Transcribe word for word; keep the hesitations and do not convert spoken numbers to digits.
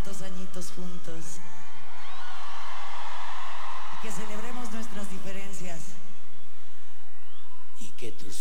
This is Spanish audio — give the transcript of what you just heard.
tantos añitos juntos y que celebremos nuestras diferencias y que tus